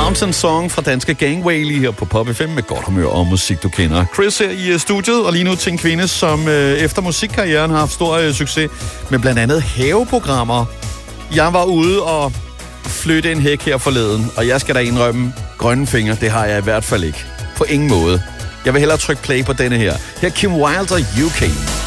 Thompson Song fra danske Gangway lige her på Pop FM med godt humør og musik, du kender. Chris her i studiet, og lige nu til en kvinde, som efter musikkarrieren har haft stor succes med blandt andet haveprogrammer. Jeg var ude og flytte en hæk her forleden, og jeg skal da indrømme, grønne fingre, det har jeg i hvert fald ikke. På ingen måde. Jeg vil hellere trykke play på denne her. Her er Kim Wilde og UK.